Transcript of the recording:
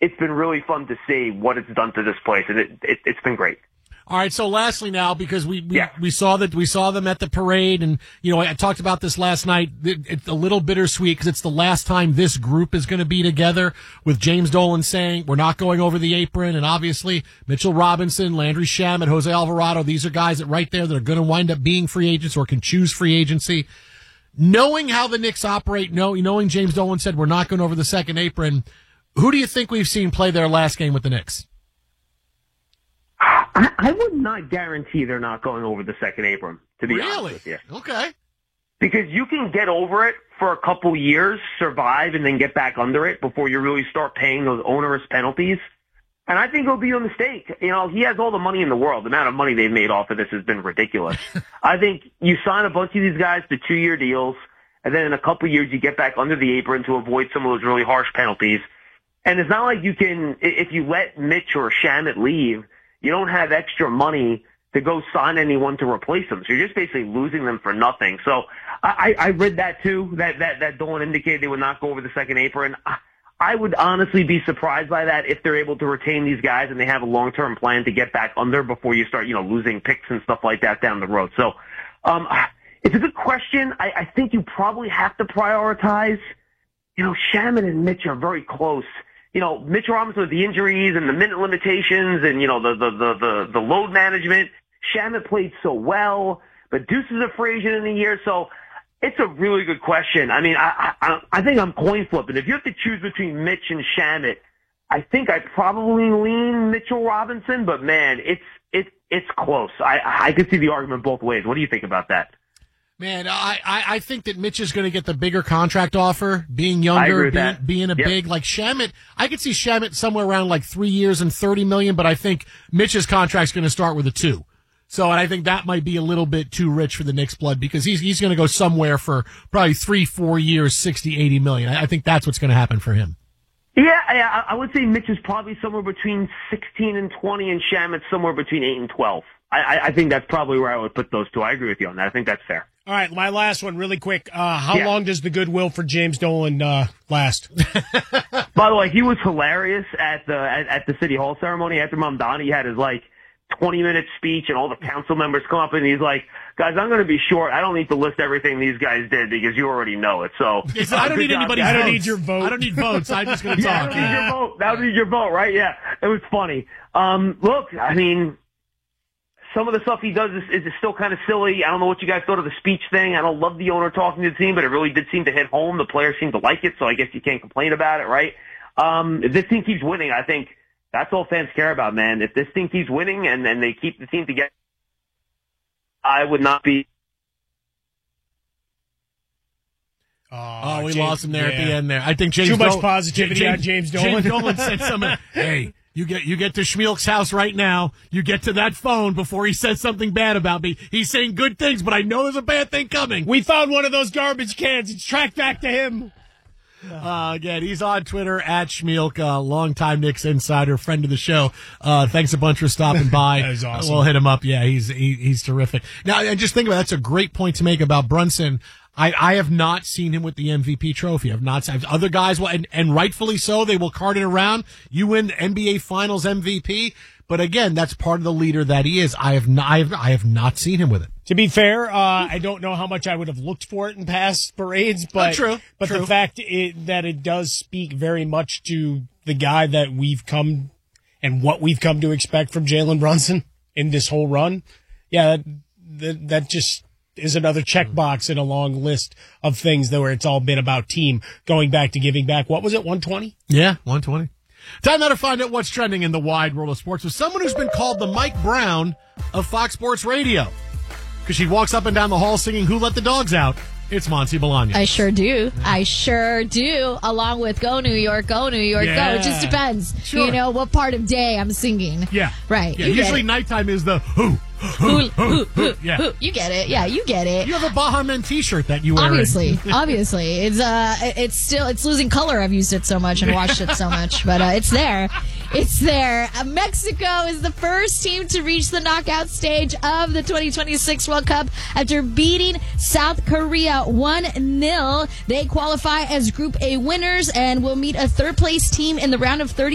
it's been really fun to see what it's done to this place, and it's been great. All right. So lastly now, because we saw them at the parade, and, I talked about this last night. It's a little bittersweet because it's the last time this group is going to be together, with James Dolan saying we're not going over the apron. And obviously Mitchell Robinson, Landry Shamet, Jose Alvarado, these are guys that right there that are going to wind up being free agents or can choose free agency. Knowing how the Knicks operate, knowing James Dolan said we're not going over the second apron, who do you think we've seen play their last game with the Knicks? I would not guarantee they're not going over the second apron, to be honest with you. Okay. Because you can get over it for a couple years, survive, and then get back under it before you really start paying those onerous penalties. And I think it'll be a mistake. He has all the money in the world. The amount of money they've made off of this has been ridiculous. I think you sign a bunch of these guys to 2-year deals, and then in a couple years you get back under the apron to avoid some of those really harsh penalties. And it's not like you can, if you let Mitch or Shamet leave, you don't have extra money to go sign anyone to replace them. So you're just basically losing them for nothing. So I read that too, that Dolan indicated they would not go over the second apron. I would honestly be surprised by that if they're able to retain these guys and they have a long-term plan to get back under before you start, losing picks and stuff like that down the road. So it's a good question. I think you probably have to prioritize. Shamet and Mitch are very close. Mitch Robinson with the injuries and the minute limitations and, the load management. Shamet played so well, but Deuce is a free agent in the year. So it's a really good question. I mean, I think I'm coin flipping. If you have to choose between Mitch and Shamet, I think I'd probably lean Mitchell Robinson, but man, it's close. I could see the argument both ways. What do you think about that? Man, I think that Mitch is going to get the bigger contract offer, being younger, being a big, like Shamet. I could see Shamet somewhere around like 3 years and $30 million, but I think Mitch's contract's going to start with a 2. So, and I think that might be a little bit too rich for the Knicks blood because he's going to go somewhere for probably 3-4 years, 60, 80 million. I think that's what's going to happen for him. Yeah, I would say Mitch is probably somewhere between 16 and 20 and Shamet's somewhere between 8 and 12. I think that's probably where I would put those two. I agree with you on that. I think that's fair. All right, my last one, really quick. How long does the goodwill for James Dolan last? By the way, he was hilarious at the City Hall ceremony after Mamdani had his 20-minute speech, and all the council members come up, and he's like, "Guys, I'm going to be short. I don't need to list everything these guys did because you already know it." So I don't need anybody's votes. I don't need your vote. I don't need votes. I'm just going to talk. I don't need your vote. That would need your vote, right? Yeah, it was funny. Look, I mean, some of the stuff he does is still kind of silly. I don't know what you guys thought of the speech thing. I don't love the owner talking to the team, but it really did seem to hit home. The players seemed to like it, so I guess you can't complain about it, right? If this team keeps winning, I think that's all fans care about, man. If this team keeps winning and they keep the team together, I would not be. We lost him there at the end there. I think James too much positivity on James Dolan. James Dolan said something. Hey, you get to Schmeelk's house right now. You get to that phone before he says something bad about me. He's saying good things, but I know there's a bad thing coming. We found one of those garbage cans. It's tracked back to him. Again, he's on Twitter at Schmeelk, longtime Knicks insider, friend of the show. Thanks a bunch for stopping by. That is awesome. We'll hit him up. Yeah, he's terrific. Now, and just think about it, that's a great point to make about Brunson. I have not seen him with the MVP trophy. I've not seen other guys will, and rightfully so. They will cart it around. You win NBA Finals MVP, but again, that's part of the leader that he is. I have not seen him with it. To be fair, I don't know how much I would have looked for it in past parades, but true. The fact that it does speak very much to the guy that we've come and what we've come to expect from Jalen Brunson in this whole run. Yeah, that just is another checkbox in a long list of things where it's all been about team going back to giving back. What was it, 120? Yeah, 120. Time now to find out what's trending in the wide world of sports with someone who's been called the Mike Brown of Fox Sports Radio. Because she walks up and down the hall singing Who Let the Dogs Out. It's Monty Bolaños. I sure do. Along with Go New York, Go New York, Go. It just depends. Sure. You know, what part of day I'm singing. Yeah. Right. Yeah, usually nighttime is the who. Yeah. Who. You get it. Yeah, you get it. You have a Baha Men t-shirt that you wear. Obviously. It's losing color. I've used it so much and watched it so much, but it's there. It's there. Mexico is the first team to reach the knockout stage of the 2026 World Cup after beating South Korea 1-0. They qualify as Group A winners and will meet a third-place team in the round of 32.